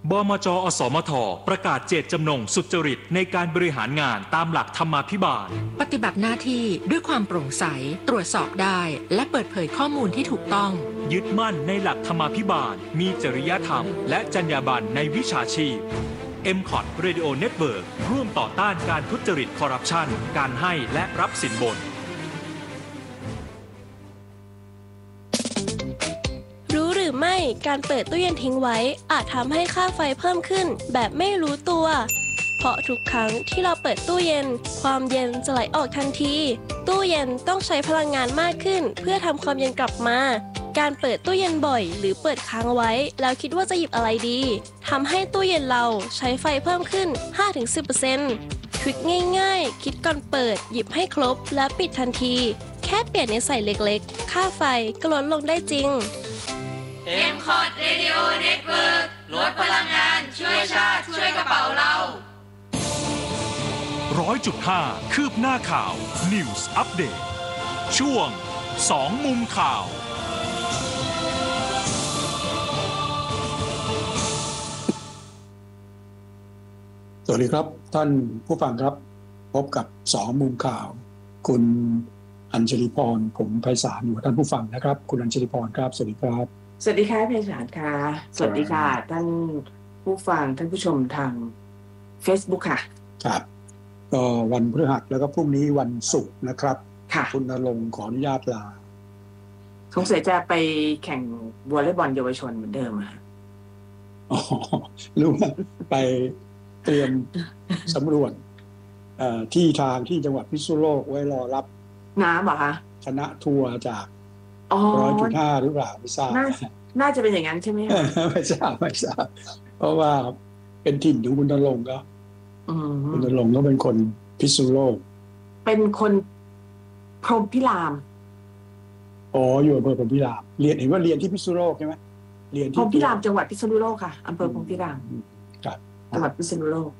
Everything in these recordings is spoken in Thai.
บมจ.อสมท.ประกาศเจตจำนงสุจริตในการบริหารงานตามหลักธรรมาภิบาลปฏิบัติหน้าที่ด้วยความโปร่งใสตรวจสอบได้และเปิดเผยข้อมูลที่ถูกต้องยึดมั่นในหลักธรรมาภิบาลมีจริยธรรมและจรรยาบรรณในวิชาชีพ MCOT Radio Network ร่วมต่อต้านการทุจริตคอร์รัปชันการให้และรับสินบนรู้หรือไม่การเปิดตู้เย็นทิ้งไว้อาจทำให้ค่าไฟเพิ่มขึ้นแบบไม่รู้ตัวเพราะทุกครั้งที่เราเปิดตู้เย็นความเย็นจะไหลออกทันทีตู้เย็นต้องใช้พลังงานมากขึ้นเพื่อทำความเย็นกลับมาการเปิดตู้เย็นบ่อยหรือเปิดค้างไว้แล้วคิดว่าจะหยิบอะไรดีทำให้ตู้เย็นเราใช้ไฟเพิ่มขึ้น 5-10% ทริคง่ายๆคิดก่อนเปิดหยิบให้ครบและปิดทันทีแค่เปลี่ยนนิสัยเล็กๆค่าไฟก็ลดลงได้จริง MCOT Radio Network ลดพลังงานช่วยชาติช่วยกระเป๋าเรา 100.5 คืบหน้าข่าว News Update ช่วง2มุมข่าวสวัสดีครับท่านผู้ฟังครับพบกับ2มุมข่าวคุณอัญชลีพรผมไพศาลอยู่กับท่านผู้ฟังนะครับคุณอัญชลีพรครับสวัสดีครับสวัสดีค่ะไพศาลค่ะสวัสดีค่ะท่านผู้ฟังท่านผู้ชมทาง Facebook ค่ะครับก็วันพฤหัสแล้วก็พรุ่งนี้วันศุกร์นะครับค่ะคุณณรงค์ขออนุญาตลาสงสัยจะไปแข่งวอลเลย์บอลเยาวชนเหมือนเดิมอ่ะอ๋อรู้ว่าไปเตรียมสำรวจที่ทางที่จังหวัดพิษณุโลกไว้รอรับน้ำเหรอคะคณะทัวร์จาก100.5 หรือเปล่าไม่ทราบน่าจะเป็นอย่างนั้นใช่ไหมไม่ทราบเพราะว่าเป็นถิ่นของคุณณรงค์ก็คุณณรงค์ก็เป็นคนพิษณุโลกเป็นคนพรหมพิรามอ๋ออยู่อำเภอพรหมพิรามเรียนเห็นว่าเรียนที่พิษณุโลกใช่ไหมเรียนที่พรหมพิรามจังหวัดพิษณุโลกค่ะอำเภอพรหมพิรามครับจังหวัดพิษณุโลก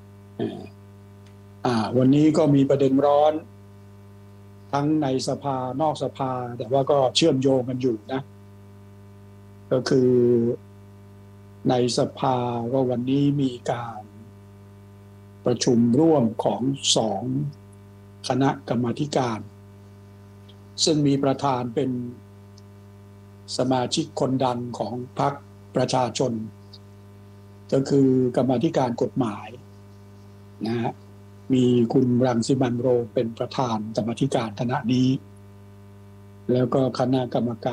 วันนี้ก็มีประเด็นร้อนทั้งในสภานอกสภาแต่ว่าก็เชื่อมโยงกันอยู่นะก็คือในสภาก็วันนี้มีการประชุมร่วมของ2คณะกรรมาธิการซึ่งมีประธานเป็นสมาชิกคนดังของพรรคประชาชนก็คือกรรมาธิการกฎหมายนะฮะมีคุณรังสิมันต์โรมเป็นประธานกรรมาธิการคณะนี้แล้วก็คณะกรรมการ